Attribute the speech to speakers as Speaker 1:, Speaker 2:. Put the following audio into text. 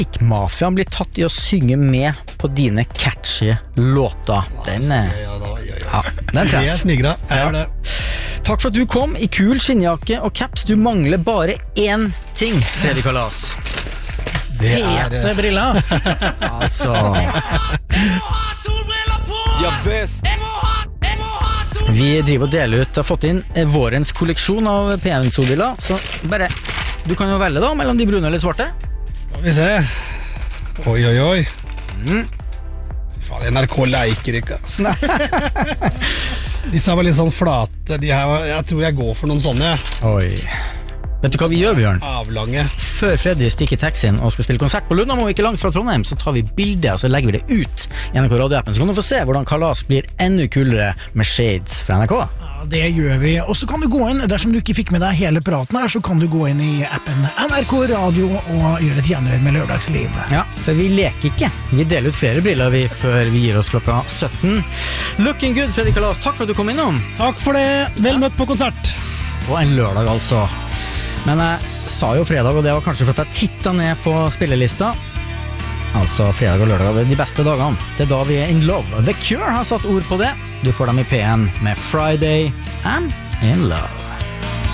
Speaker 1: Mafiaen blir tatt i å synge med på dine catchy låter. Den
Speaker 2: treff. Smigra, jeg gjør det.
Speaker 1: Takk for at du kom i kul skinnjakke og caps. Du mangler bare én ting, Freddy Kalas.
Speaker 2: Fete briller.
Speaker 1: Altså Vi driver og deler ut, har fått inn vårens kolleksjon av P1-solbriller. Så bare, du kan jo velge da mellom de brune eller svarte.
Speaker 2: Skal vi se. Oi Faen, NRK leiker ikke ass. Disse var litt sånn flate. Jeg tror jeg går for noen sånne.
Speaker 1: Oi. Vet du hva vi gjør, Bjørn?
Speaker 2: Avlange.
Speaker 1: Før Freddy stikker i taxien og skal spille konsert på Lundamo, ikke langt fra Trondheim, så tar vi bilder, og så legger vi det ut i NRK radioappen. Så kan du få se hvordan Kalas blir enda kulere med shades fra NRK.
Speaker 3: Det gjør vi, og så kan du gå inn, dersom du ikke fikk med deg hele praten her, så kan du gå inn i appen NRK Radio og gjøre et gjenhør med lørdagsliv.
Speaker 1: Ja, for vi leker ikke. Vi deler ut flere briller vi før vi gir oss klokka 17. Looking good, Freddy Kalas. Takk for at du kom innom.
Speaker 2: Takk for det. Vel møtt på konsert.
Speaker 1: Og en lørdag altså. Men jeg sa jo fredag, og det var kanskje for at jeg tittet ned på spillelista. Altså fredag og lørdag, det de beste dagene. Det da vi in love. The Cure har satt ord på det. Du får dem i P1 med Friday I'm in love.